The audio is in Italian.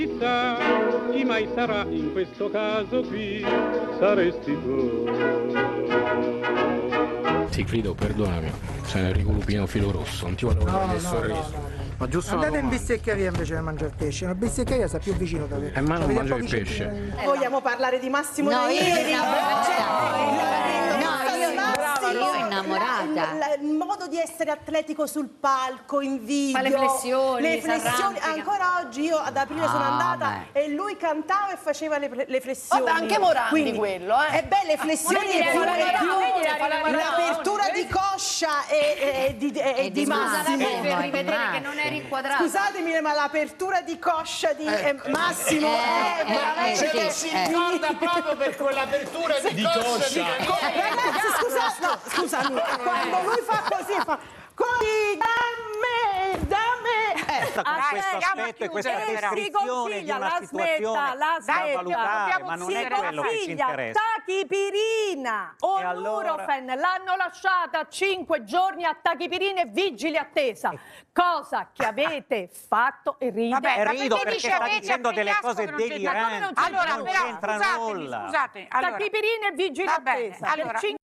Chissà chi mai sarà in questo caso qui, saresti tu. Sigfrido, perdonami, sei Enrico Lupino filo rosso, non ti volevo vedere il sorriso. Ma giusto andate in bisteccheria invece di mangiare pesce, la bisteccheria sta più vicino da te. ma non mangio il pesce. Vogliamo parlare di Massimo No, io Naieri? io innamorata. Il modo di essere atletico sul palco, in video. Fa le flessioni, ancora oggi io ad aprile sono andata e lui cantava e faceva le flessioni. Vabbè, anche Morandi quello, E beh, le flessioni l'apertura di coscia e di Massimo. Per rivedere che non eri inquadrato. Scusatemi, ma l'apertura di coscia di Massimo si ricorda proprio per quell'apertura di coscia. Ragazzi, scusami, quando lui fa così fa da me. Questo aspetto e questa descrizione di una situazione da valutare, ma non è quello che ci interessa. Tachipirina o Nurofen l'hanno lasciata 5 giorni a tachipirina e vigili attesa, cosa che avete fatto e ride. Vabbè, rido perché sta dicendo delle cose deliranti, Allora, non c'entra nulla. Scusate, allora, tachipirina e vigili attesa. allora,